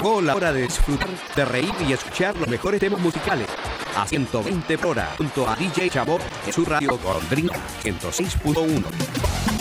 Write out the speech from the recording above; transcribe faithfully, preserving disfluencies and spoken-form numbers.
Llegó la hora de disfrutar, de reír y escuchar los mejores temas musicales. A ciento veinte por hora, junto a D J Chabot en su radio Golondrina ciento seis punto uno.